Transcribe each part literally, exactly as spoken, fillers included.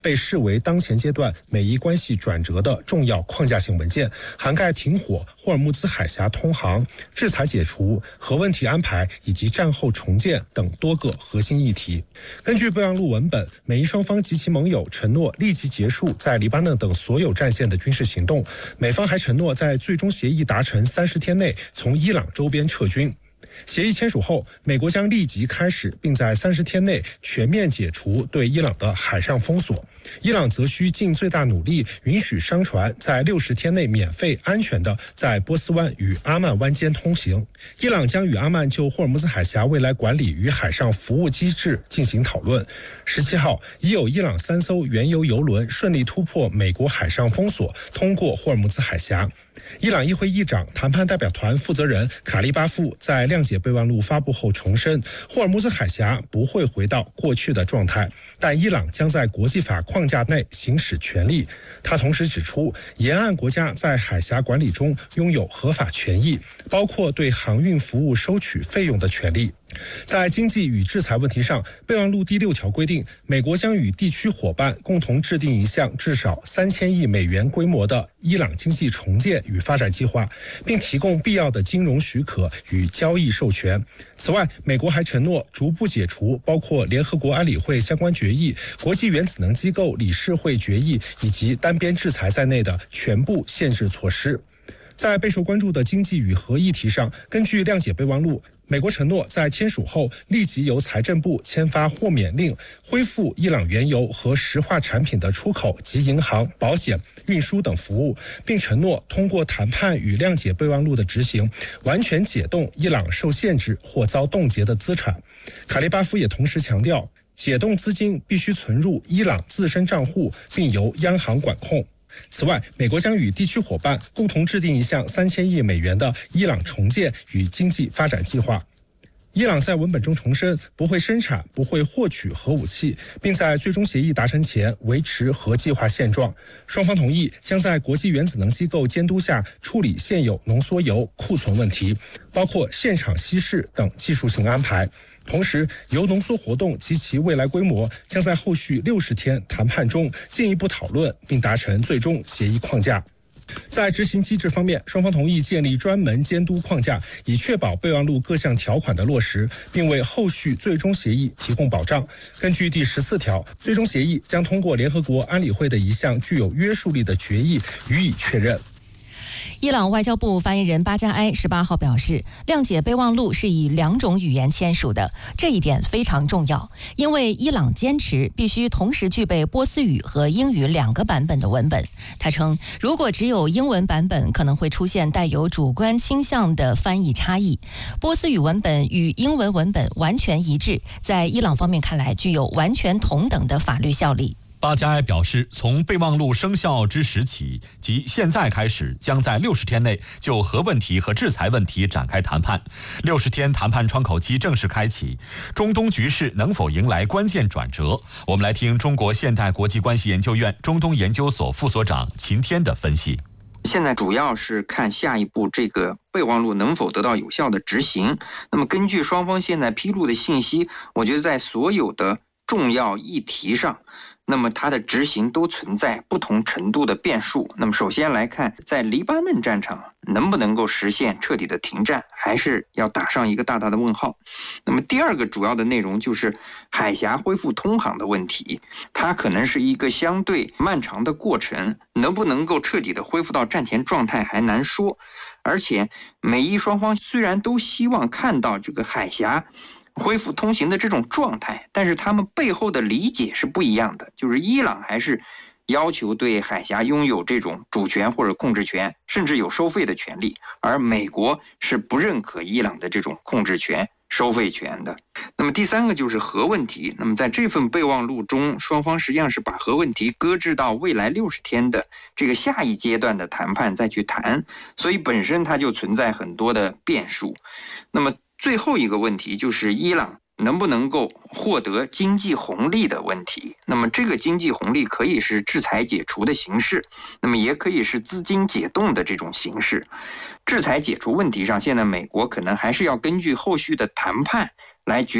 被视为当前阶段美伊关系转折的重要框架性文件，涵盖停火、霍尔木兹海峡通航、制裁解除、核问题安排以及战后重建等多个核心议题。根据备忘录文本，美伊双方及其盟友承诺立即结束在黎巴嫩等所有战线的军事行动，美方还承诺在最终协议达成三十天内从伊朗周边撤军。协议签署后，美国将立即开始并在三十天内全面解除对伊朗的海上封锁，伊朗则需尽最大努力允许商船在六十天内免费安全地在波斯湾与阿曼湾间通行。伊朗将与阿曼就霍尔木兹海峡未来管理与海上服务机制进行讨论。十七号，已有伊朗三艘原油油轮顺利突破美国海上封锁，通过霍尔木兹海峡。伊朗议会议长、谈判代表团负责人卡利巴夫在谅解备忘录发布后重申，霍尔木兹海峡不会回到过去的状态，但伊朗将在国际法框架内行使权利。他同时指出，沿岸国家在海峡管理中拥有合法权益，包括对航运服务收取费用的权利。在经济与制裁问题上，备忘录第六条规定，美国将与地区伙伴共同制定一项至少三千亿美元规模的伊朗经济重建与发展计划，并提供必要的金融许可与交易授权。此外，美国还承诺逐步解除包括联合国安理会相关决议、国际原子能机构理事会决议以及单边制裁在内的全部限制措施。在备受关注的经济与核议题上，根据谅解备忘录，美国承诺在签署后立即由财政部签发豁免令，恢复伊朗原油和石化产品的出口及银行、保险、运输等服务，并承诺通过谈判与谅解备忘录的执行，完全解冻伊朗受限制或遭冻结的资产。卡利巴夫也同时强调，解冻资金必须存入伊朗自身账户，并由央行管控。此外，美国将与地区伙伴共同制定一项三千亿美元的伊朗重建与经济发展计划。伊朗在文本中重申不会生产、不会获取核武器，并在最终协议达成前维持核计划现状。双方同意将在国际原子能机构监督下处理现有浓缩铀库存问题，包括现场稀释等技术性安排。同时，铀浓缩活动及其未来规模将在后续六十天谈判中进一步讨论，并达成最终协议框架。在执行机制方面，双方同意建立专门监督框架，以确保备忘录各项条款的落实，并为后续最终协议提供保障。根据第十四条，最终协议将通过联合国安理会的一项具有约束力的决议予以确认。 伊朗外交部发言人巴加埃十八号表示，谅解备忘录是以两种语言签署的，这一点非常重要，因为伊朗坚持必须同时具备波斯语和英语两个版本的文本。他称，如果只有英文版本，可能会出现带有主观倾向的翻译差异。波斯语文本与英文文本完全一致，在伊朗方面看来，具有完全同等的法律效力。 巴加埃表示，从备忘录生效之时起，即现在开始，将在六十天内就核问题和制裁问题展开谈判。六十天谈判窗口期正式开启，中东局势能否迎来关键转折？我们来听中国现代国际关系研究院中东研究所副所长秦天的分析。 现在主要是看下一步这个备忘录能否得到有效的执行。那么根据双方现在披露的信息，我觉得在所有的重要议题上，那么它的执行都存在不同程度的变数。那么首先来看，在黎巴嫩战场能不能够实现彻底的停战，还是要打上一个大大的问号。那么第二个主要的内容就是海峡恢复通航的问题，它可能是一个相对漫长的过程，能不能够彻底的恢复到战前状态还难说。而且美伊双方虽然都希望看到这个海峡恢复通行的这种状态，但是他们背后的理解是不一样的。就是伊朗还是要求对海峡拥有这种主权或者控制权，甚至有收费的权利，而美国是不认可伊朗的这种控制权、收费权的。那么第三个就是核问题。那么在这份备忘录中，双方实际上是把核问题搁置到未来六十天的这个下一阶段的谈判再去谈，所以本身它就存在很多的变数。那么最后一个问题就是伊朗能不能够获得经济红利的问题。那么这个经济红利可以是制裁解除的形式，那么也可以是资金解冻的这种形式。制裁解除问题上，现在美国可能还是要根据后续的谈判来决定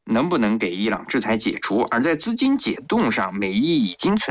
能不能给伊朗制裁解除。而在资金解冻上，美伊已经存